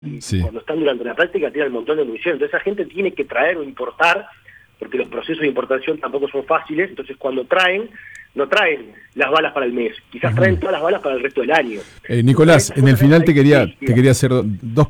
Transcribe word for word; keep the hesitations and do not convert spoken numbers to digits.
y Sí. cuando están durante la práctica tiran un montón de munición. Entonces esa gente tiene que traer o importar, porque los procesos de importación tampoco son fáciles. Entonces cuando traen, no traen las balas para el mes, quizás traen todas las balas para el resto del año. Eh, Nicolás, Entonces, en el final te quería, sí, te quería hacer dos